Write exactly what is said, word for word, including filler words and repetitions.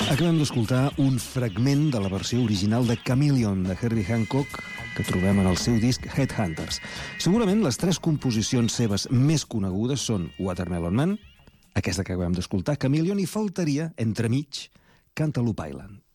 Acabem d'escoltar un fragment de la versió original de Chameleon, de Herbie Hancock, que trobem en el seu disc Headhunters. Segurament les tres composicions seves més conegudes són Watermelon Man, aquesta que acabem d'escoltar, Chameleon, i faltaria, entremig, Cantaloupe Island.